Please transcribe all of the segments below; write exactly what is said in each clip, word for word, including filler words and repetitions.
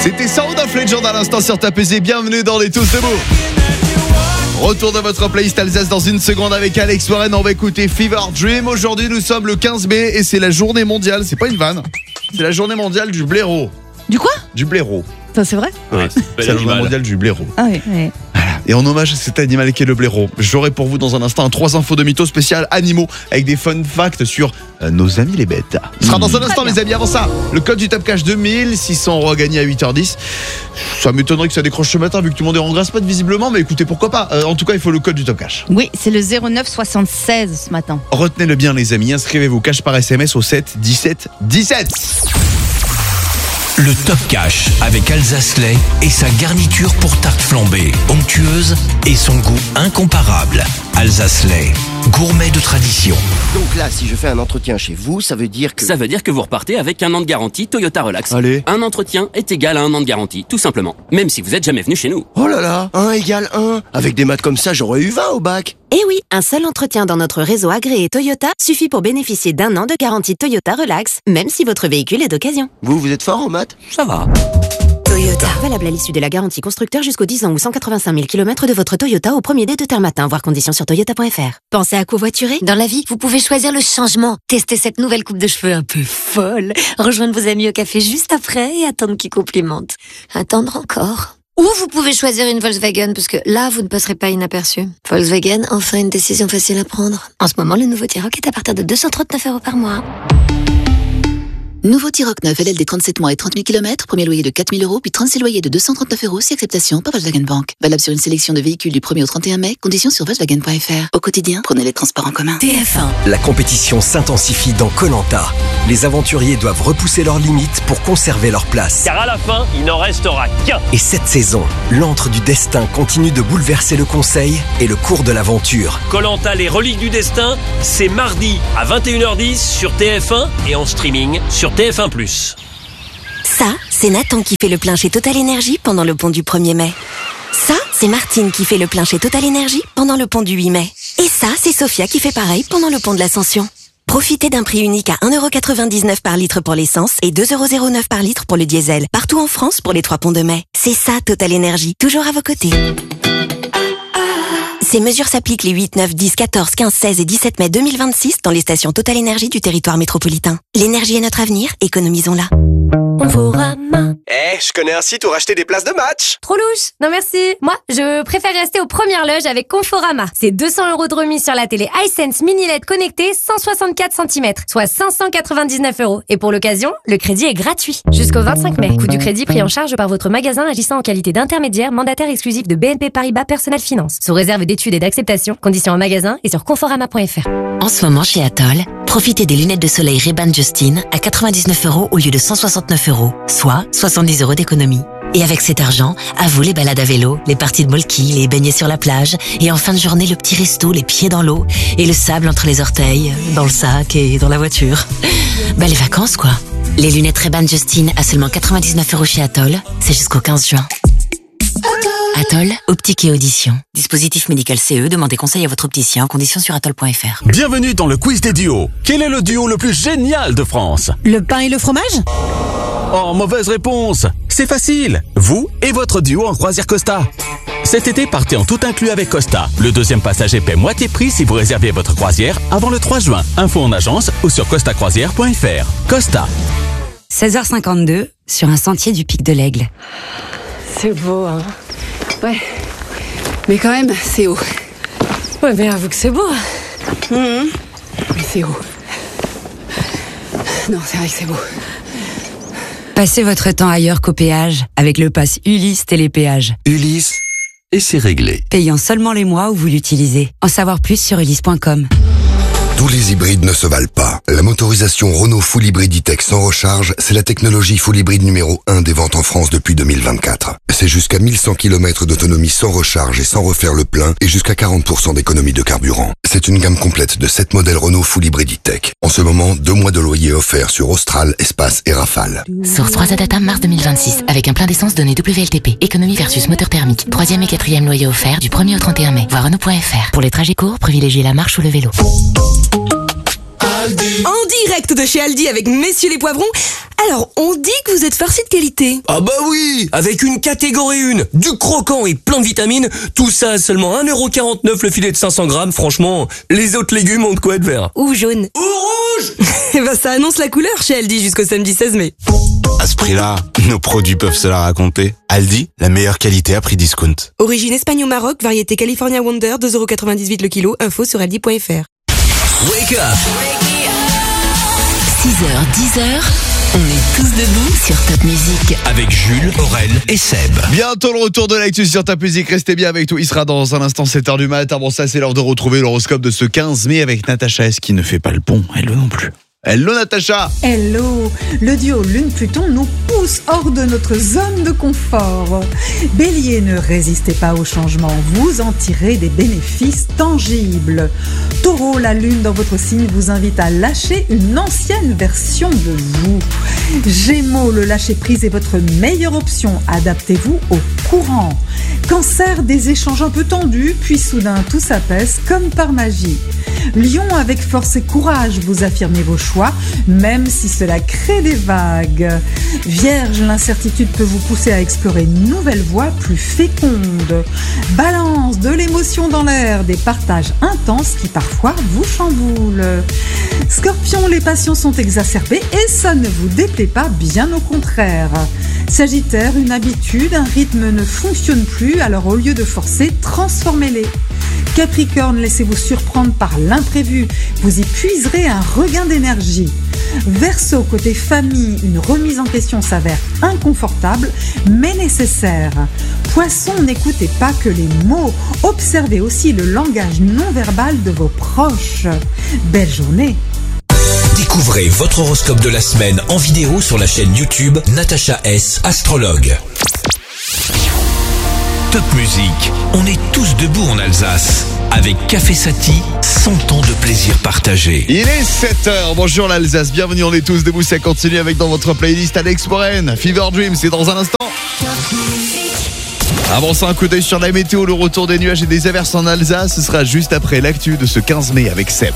C'était Sound of Legend à l'instant sur ta P C. Bienvenue dans les Tous Debout. Retour de votre playlist Alsace dans une seconde avec Alex Warren. On va écouter Fever Dream. Aujourd'hui, nous sommes le quinze mai et c'est la journée mondiale. C'est pas une vanne. C'est la journée mondiale du blaireau. Du quoi ? Du blaireau. Ça, c'est vrai ? Oui, c'est la journée mondiale du blaireau. Ah oui. oui. Et en hommage à cet animal qui est le blaireau, j'aurai pour vous dans un instant un trois infos de mythos spécial animaux avec des fun facts sur euh, nos amis les bêtes. Ce sera dans un instant les amis. Avant ça, le code du Top Cash deux mille six cents euros à gagner à huit heures dix. Ça m'étonnerait que ça décroche ce matin vu que tout le monde est en grasse mat visiblement, mais écoutez pourquoi pas. Euh, en tout cas il faut le code du Top Cash. Oui, c'est le zéro neuf soixante-seize ce matin. Retenez-le bien les amis, inscrivez-vous cash par S M S au sept dix-sept dix-sept. Le Top Cash avec Alsace Lait et sa garniture pour tarte flambée, onctueuse et son goût incomparable. Alsace Lait, gourmet de tradition. Donc là, si je fais un entretien chez vous, ça veut dire que... Ça veut dire que vous repartez avec un an de garantie Toyota Relax. Allez. Un entretien est égal à un an de garantie, tout simplement. Même si vous êtes jamais venu chez nous. Oh là là, un égale un. Avec des maths comme ça, j'aurais eu vingt au bac. Eh oui, un seul entretien dans notre réseau agréé Toyota suffit pour bénéficier d'un an de garantie Toyota Relax, même si votre véhicule est d'occasion. Vous, vous êtes fort en maths ? Ça va. Toyota. Valable à l'issue de la garantie constructeur jusqu'aux dix ans ou cent quatre-vingt-cinq mille kilomètres de votre Toyota au premier dé de terme matin, voir conditions sur toyota point f r. Pensez à covoiturer ? Dans la vie, vous pouvez choisir le changement. Testez cette nouvelle coupe de cheveux un peu folle. Rejoindre vos amis au café juste après et attendre qu'ils complimentent. Attendre encore. Ou vous pouvez choisir une Volkswagen, parce que là, vous ne passerez pas inaperçu. Volkswagen, enfin une décision facile à prendre. En ce moment, le nouveau T-Roc est à partir de deux cent trente-neuf euros par mois. Nouveau T-Roc neuf L L D trente-sept mois et trente mille kilomètres, premier loyer de quatre mille euros, puis trente-six loyers de deux cent trente-neuf euros, si acceptation par Volkswagen Bank. Valable sur une sélection de véhicules du premier au trente et un mai, conditions sur volkswagen point f r. Au quotidien, prenez les transports en commun. T F un. La compétition s'intensifie dans Koh Lanta. Les aventuriers doivent repousser leurs limites pour conserver leur place. Car à la fin, il n'en restera qu'un. Et cette saison, l'antre du destin continue de bouleverser le conseil et le cours de l'aventure. Koh Lanta, les reliques du destin, c'est mardi à vingt et une heures dix sur T F un et en streaming sur T F un plus. Ça, c'est Nathan qui fait le plein chez Total Energy pendant le pont du premier mai. Ça, c'est Martine qui fait le plein chez Total Energy pendant le pont du huit mai. Et ça, c'est Sophia qui fait pareil pendant le pont de l'Ascension. Profitez d'un prix unique à un euro quatre-vingt-dix-neuf par litre pour l'essence et deux euros zéro neuf par litre pour le diesel. Partout en France pour les trois ponts de mai. C'est ça Total Energy, toujours à vos côtés. Ces mesures s'appliquent les huit, neuf, dix, quatorze, quinze, seize et dix-sept mai deux mille vingt-six dans les stations Total Energy du territoire métropolitain. L'énergie est notre avenir, économisons-la. Conforama. Eh, je connais un site où racheter des places de match. Trop louche. Non merci. Moi, je préfère rester aux premières loges avec Conforama. C'est deux cents euros de remise sur la télé iSense Mini L E D connectée cent soixante-quatre centimètres, soit cinq cent quatre-vingt-dix-neuf euros. Et pour l'occasion, le crédit est gratuit. Jusqu'au vingt-cinq mai. Coût du crédit pris en charge par votre magasin agissant en qualité d'intermédiaire mandataire exclusif de B N P Paribas Personal Finance. Sous réserve d'études et d'acceptation. Conditions en magasin et sur conforama point f r. En ce moment chez Atoll, profitez des lunettes de soleil Ray-Ban Justin à quatre-vingt-dix-neuf euros au lieu de cent soixante-neuf euros, soit soixante-dix euros d'économie. Et avec cet argent, à vous les balades à vélo, les parties de molki, les baignets sur la plage, et en fin de journée, le petit resto, les pieds dans l'eau, et le sable entre les orteils, dans le sac et dans la voiture. Bah les vacances quoi. Les lunettes Ray-Ban Justin à seulement quatre-vingt-dix-neuf euros chez Atoll, c'est jusqu'au quinze juin. Atoll, optique et audition. Dispositif médical C E, demandez conseil à votre opticien en conditions sur atoll point f r. Bienvenue dans le quiz des duos. Quel est le duo le plus génial de France? Le pain et le fromage ? Oh, mauvaise réponse. C'est facile. Vous et votre duo en croisière Costa. Cet été, partez en tout inclus avec Costa. Le deuxième passager paie moitié prix si vous réservez votre croisière avant le trois juin. Info en agence ou sur costa croisière point f r. Costa. seize heures cinquante-deux, sur un sentier du Pic de l'Aigle. C'est beau, hein. Ouais. Mais quand même, c'est haut. Ouais, mais avoue que c'est beau. Mmh. Mais c'est haut. Non, c'est vrai que c'est beau. Passez votre temps ailleurs qu'au péage avec le pass Ulysse Télépéage. Ulysse, et c'est réglé. Payant seulement les mois où vous l'utilisez. En savoir plus sur ulysse point com. Tous les hybrides ne se valent pas. La motorisation Renault Full Hybrid E-Tech sans recharge, c'est la technologie Full Hybrid numéro un des ventes en France depuis deux mille vingt-quatre. C'est jusqu'à mille cent kilomètres d'autonomie sans recharge et sans refaire le plein et jusqu'à quarante pour cent d'économie de carburant. C'est une gamme complète de sept modèles Renault Full Hybrid E-Tech. En ce moment, deux mois de loyer offerts sur Austral, Espace et Rafale. Source trois Adata mars deux mille vingt-six, avec un plein d'essence donné W L T P. Économie versus moteur thermique. Troisième et quatrième loyer offert du premier au trente et un mai. Voir Renault point f r. Pour les trajets courts, privilégiez la marche ou le vélo. Aldi. En direct de chez Aldi avec messieurs les poivrons. Alors, on dit que vous êtes farcis de qualité. Ah bah oui, avec une catégorie un, du croquant et plein de vitamines, tout ça à seulement un euro quarante-neuf le filet de cinq cents grammes. Franchement, les autres légumes ont de quoi être verts. Ou jaune. Ou rouge. Eh ben ça annonce la couleur chez Aldi jusqu'au samedi seize mai. À ce prix-là, nos produits peuvent se la raconter. Aldi, la meilleure qualité à prix discount. Origine Espagne au Maroc, variété California Wonder, deux euros quatre-vingt-dix-huit le kilo, info sur aldi point fr. Wake up. six heures, dix heures, on est tous debout sur Top Music. Avec Jules, Aurel et Seb. Bientôt le retour de l'actu sur Top Music. Restez bien avec tout. Il sera dans un instant sept heures du mat. Avant ça, c'est l'heure de retrouver l'horoscope de ce quinze mai avec Natacha S qui ne fait pas le pont. Elle non plus. Hello Natacha. Hello. Le duo Lune-Pluton nous pousse hors de notre zone de confort. Bélier, ne résistez pas au changement, vous en tirez des bénéfices tangibles. Taureau, la lune dans votre signe vous invite à lâcher une ancienne version de vous. Gémeaux, le lâcher-prise est votre meilleure option, adaptez-vous au courant. Cancer, des échanges un peu tendus, puis soudain tout s'apaise comme par magie. Lion, avec force et courage, vous affirmez vos choix, même si cela crée des vagues. Vierge, l'incertitude peut vous pousser à explorer une nouvelle voie plus féconde. Balance, de l'émotion dans l'air, des partages intenses qui parfois vous chamboulent. Scorpion, les passions sont exacerbées et ça ne vous déplaît pas, bien au contraire. Sagittaire, une habitude, un rythme ne fonctionne plus, alors au lieu de forcer, transformez-les. Capricorne, laissez-vous surprendre par l'imprévu, vous y puiserez un regain d'énergie. Verseau, côté famille, une remise en question s'avère inconfortable mais nécessaire. Poisson, n'écoutez pas que les mots, observez aussi le langage non verbal de vos proches. Belle journée. Découvrez votre horoscope de la semaine en vidéo sur la chaîne YouTube Natacha S, astrologue. Top Music, on est tous debout en Alsace. Avec Café Sati, cent ans de plaisir partagé. Il est sept heures, bonjour l'Alsace, bienvenue, on est tous debout, ça continue avec dans votre playlist Alex Moren, Fever Dream, c'est dans un instant. Avant ça, un coup d'œil sur la météo, le retour des nuages et des averses en Alsace, ce sera juste après l'actu de ce quinze mai avec Seb.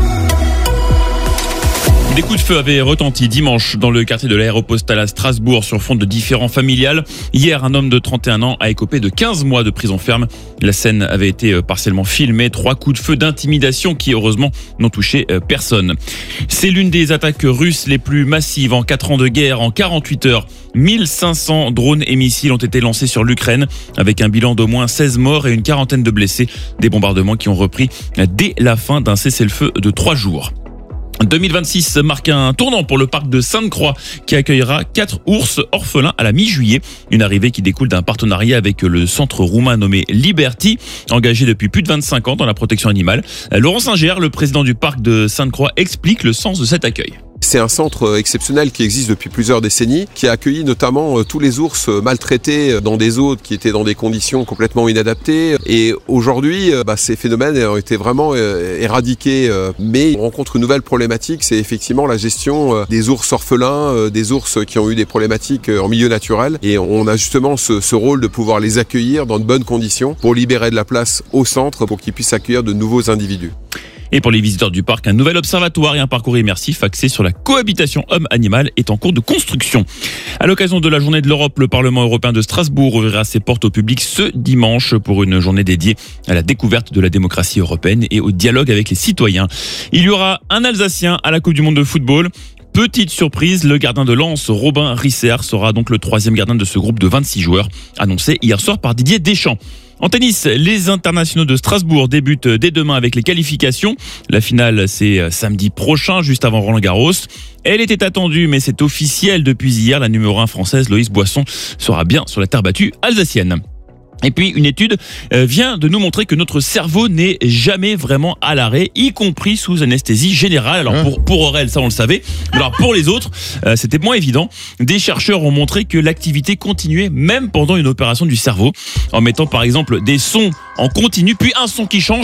Des coups de feu avaient retenti dimanche dans le quartier de l'aéropostale à Strasbourg sur fond de différends familiales. Hier, un homme de trente et un ans a écopé de quinze mois de prison ferme. La scène avait été partiellement filmée. Trois coups de feu d'intimidation qui, heureusement, n'ont touché personne. C'est l'une des attaques russes les plus massives en quatre ans de guerre. En quarante-huit heures, mille cinq cents drones et missiles ont été lancés sur l'Ukraine avec un bilan d'au moins seize morts et une quarantaine de blessés. Des bombardements qui ont repris dès la fin d'un cessez-le-feu de trois jours. deux mille vingt-six marque un tournant pour le parc de Sainte-Croix qui accueillera quatre ours orphelins à la mi-juillet. Une arrivée qui découle d'un partenariat avec le centre roumain nommé Liberty, engagé depuis plus de vingt-cinq ans dans la protection animale. Laurent Singer, le président du parc de Sainte-Croix, explique le sens de cet accueil. C'est un centre exceptionnel qui existe depuis plusieurs décennies, qui a accueilli notamment tous les ours maltraités dans des zones qui étaient dans des conditions complètement inadaptées. Et aujourd'hui, bah, ces phénomènes ont été vraiment éradiqués. Mais on rencontre une nouvelle problématique, c'est effectivement la gestion des ours orphelins, des ours qui ont eu des problématiques en milieu naturel. Et on a justement ce, ce rôle de pouvoir les accueillir dans de bonnes conditions pour libérer de la place au centre pour qu'ils puissent accueillir de nouveaux individus. Et pour les visiteurs du parc, un nouvel observatoire et un parcours immersif axé sur la cohabitation homme-animal est en cours de construction. À l'occasion de la journée de l'Europe, le Parlement européen de Strasbourg ouvrira ses portes au public ce dimanche pour une journée dédiée à la découverte de la démocratie européenne et au dialogue avec les citoyens. Il y aura un Alsacien à la Coupe du monde de football. Petite surprise, le gardien de Lens, Robin Risser, sera donc le troisième gardien de ce groupe de vingt-six joueurs, annoncé hier soir par Didier Deschamps. En tennis, les internationaux de Strasbourg débutent dès demain avec les qualifications. La finale, c'est samedi prochain, juste avant Roland-Garros. Elle était attendue, mais c'est officiel depuis hier. La numéro un française, Loïs Boisson, sera bien sur la terre battue alsacienne. Et puis, une étude vient de nous montrer que notre cerveau n'est jamais vraiment à l'arrêt, y compris sous anesthésie générale. Alors, pour, pour Aurel, ça, on le savait. Alors, pour les autres, c'était moins évident. Des chercheurs ont montré que l'activité continuait même pendant une opération du cerveau, en mettant, par exemple, des sons en continu, puis un son qui change.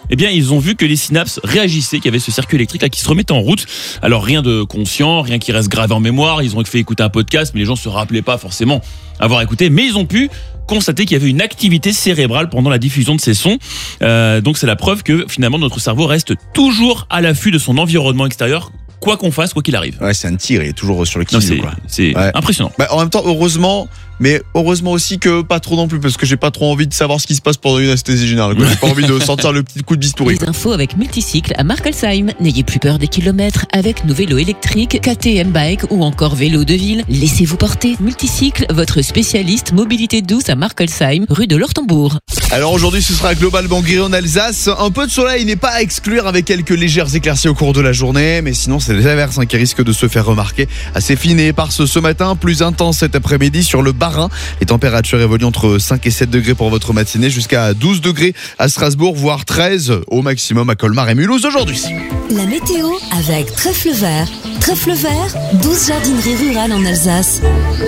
eh bien ils ont vu que les synapses réagissaient, qu'il y avait ce circuit électrique là qui se remettait en route. Alors rien de conscient, rien qui reste gravé en mémoire. Ils ont fait écouter un podcast, mais les gens se rappelaient pas forcément avoir écouté, mais ils ont pu constater qu'il y avait une activité cérébrale pendant la diffusion de ces sons. Euh, donc c'est la preuve que finalement notre cerveau reste toujours à l'affût de son environnement extérieur, quoi qu'on fasse, quoi qu'il arrive. Ouais, c'est un tir, il est toujours sur le qui. C'est, c'est ouais. impressionnant. Bah, en même temps, heureusement, mais heureusement aussi que pas trop non plus, parce que j'ai pas trop envie de savoir ce qui se passe pendant une anesthésie générale. J'ai pas envie de sentir le petit coup de bistouri. Les infos avec Multicycle à Markelsheim. N'ayez plus peur des kilomètres avec nos vélos électriques, K T M Bike ou encore vélos de ville. Laissez-vous porter. Multicycle, votre spécialiste mobilité douce à Markelsheim, rue de l'Ortembourg. Alors aujourd'hui, ce sera globalement gris en Alsace. Un peu de soleil n'est pas à exclure avec quelques légères éclaircies au cours de la journée, mais sinon c'est des averses hein, qui risquent de se faire remarquer. Assez fines et éparses ce matin, plus intense cet après-midi sur le Bas-Rhin. Les températures évoluent entre cinq et sept degrés pour votre matinée, jusqu'à douze degrés à Strasbourg, voire treize au maximum à Colmar et Mulhouse aujourd'hui. La météo avec Trèfle Vert. Trèfle Vert, douze jardineries rurales en Alsace.